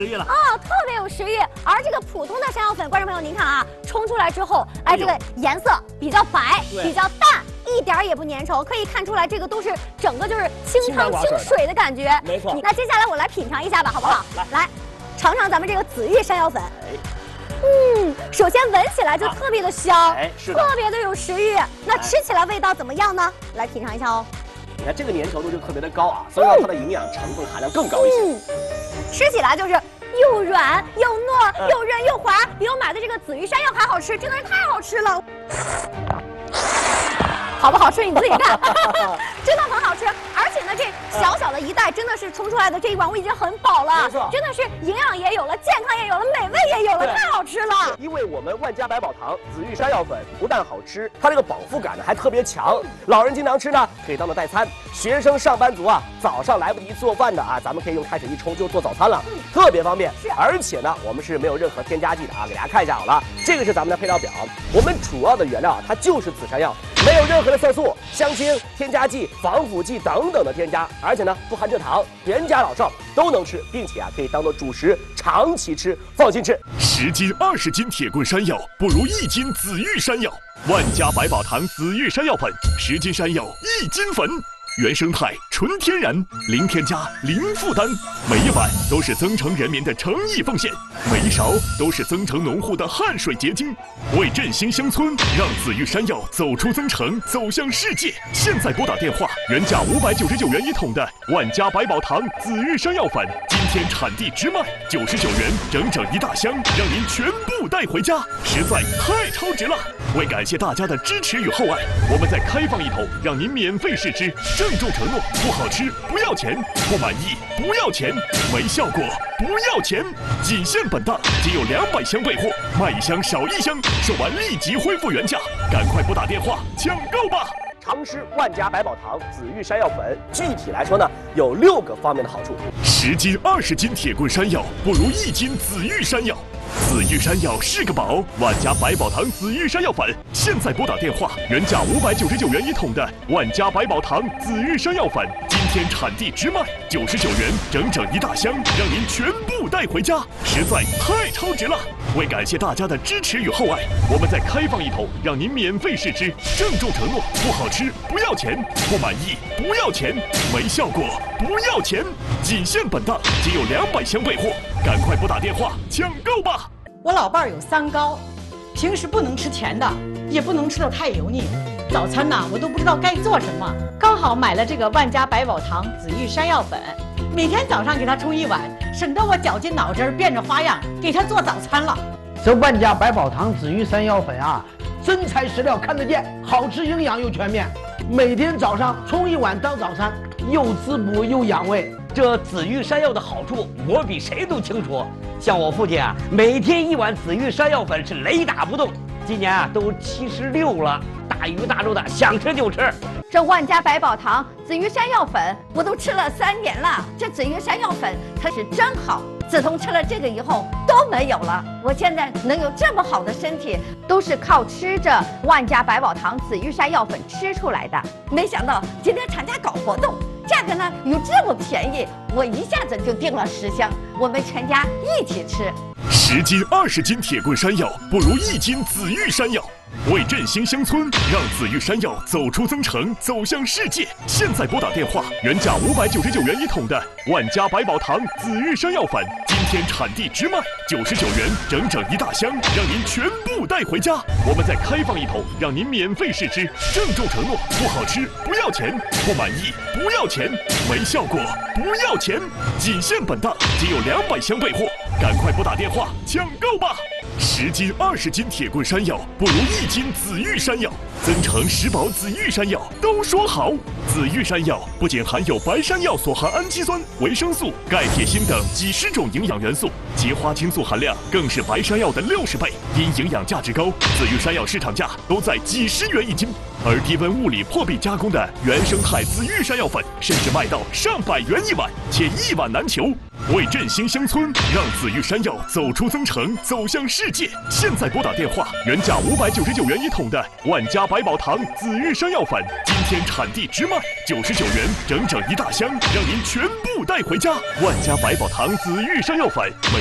欲了啊，特别有食欲。而这个普通的山药粉，观众朋友您看啊，冲出来之后，哎，这个颜色比较白，比较淡，一点也不粘稠，可以看出来这个都是整个就是清汤清水的感觉。 没错。 那接下来我来品尝一下吧，好不好？来，尝尝咱们这个紫玉山药粉。首先闻起来就特别的香，是的，特别的有食欲。那吃起来味道怎么样呢？来品尝一下哦。 你看这个粘稠度就特别的高啊，所以让它的营养成分含量更高一些。 吃起来就是又软又糯，又韧又滑，比我买的这个紫玉山药还好吃，真的是太好吃了。好不好吃你自己看，真的很好吃。而且呢，这小小的一袋真的是冲出来的这一碗我已经很饱了，真的是营养也有了，健康也有了，美味也有了，太好吃了。 因为我们万家百宝堂紫玉山药粉不但好吃，它这个饱腹感呢还特别强，老人经常吃呢可以当做代餐，学生上班族啊早上来不及做饭的啊，咱们可以用开水一冲就做早餐了，特别方便。而且呢，我们是没有任何添加剂的啊，给大家看一下好了，这个是咱们的配料表，我们主要的原料啊它就是紫山药，没有任何的色素、香精、添加剂、防腐剂等等的添加，而且呢不含蔗糖，全家老少都能吃，并且啊可以当做主食长期吃，放心吃。 10斤、20斤铁棍山药不如1斤紫玉山药。万家百宝堂紫玉山药粉，10斤山药1斤粉。原生态、纯天然，零添加、零负担，每一碗都是增城人民的诚意奉献，每一勺都是增城农户的汗水结晶。为振兴乡村，让紫玉山药走出增城，走向世界。现在拨打电话，原价599元一桶的万家百宝堂紫玉山药粉，今天产地直卖99元，整整1大箱，让您全部带回家，实在太超值了！为感谢大家的支持与厚爱，我们再开放一桶，让您免费试吃。郑重承诺，不好吃不要钱，不满意不要钱，没效果不要钱，仅限本档，仅有200箱备货，卖1箱少1箱，售完立即恢复原价，赶快拨打电话抢购吧！ 常吃万家百宝堂紫玉山药粉，具体来说呢，有6个方面的好处。 10斤、20斤铁棍山药不如1斤紫玉山药。紫玉山药是个宝，万家百宝堂紫玉山药粉，现在拨打电话，原价599元一桶的万家百宝堂紫玉山药粉，今天产地直卖99元，整整1大箱，让您全部带回家，实在太超值了！为感谢大家的支持与厚爱，我们再开放一桶，让您免费试吃。郑重承诺，不好吃不要钱，不满意不要钱，没效果不要钱，仅限本档，仅有200箱备货，赶快拨打电话抢购吧！ 我老伴儿有3高，平时不能吃甜的，也不能吃得太油腻。早餐呢，我都不知道该做什么。刚好买了这个万家百宝堂紫玉山药粉，每天早上给他冲1碗，省得我绞尽脑汁变着花样给他做早餐了。 这万家百宝堂紫玉山药粉啊，真材实料看得见，好吃营养又全面。每天早上冲1碗当早餐，又滋补又养胃。 这紫玉山药的好处，我比谁都清楚。像我父亲啊，每天1碗紫玉山药粉是雷打不动。今年啊都76了，大鱼大肉的想吃就吃。 这万家百宝堂紫玉山药粉我都吃了3年了，这紫玉山药粉它是真好。自从吃了这个以后都没有了，我现在能有这么好的身体，都是靠吃着万家百宝堂紫玉山药粉吃出来的。没想到今天厂家搞活动，价格呢又这么便宜，我一下子就订了10箱，我们全家一起吃。 10斤、20斤铁棍山药不如1斤紫玉山药。为振兴乡村，让紫玉山药走出增城，走向世界。现在拨打电话，原价599元一桶的万家百宝堂紫玉山药粉，今天产地直卖99元，整整1大箱，让您全部带回家。我们再开放一桶，让您免费试吃。郑重承诺，不好吃不要钱，不满意不要钱，没效果不要钱，仅限本档，仅有200箱备货，赶快拨打电话抢购吧！10斤、20斤铁棍山药不如1斤紫玉山药。增城食宝紫玉山药都说好。紫玉山药不仅含有白山药所含氨基酸、维生素、钙、铁、锌等几十种营养元素，其花青素含量更是白山药的60倍。因营养价值高，紫玉山药市场价都在几十元一斤，而低温物理破壁加工的原生态紫玉山药粉，甚至卖到上百元一碗，且一碗难求。为振兴乡村，让紫玉山药走出增城，走向世界。现在拨打电话，原价599元一桶的万家百宝堂紫玉山药粉，今天产地直卖99元，整整1大箱，让您全部带回家。万家百宝堂紫玉山药粉。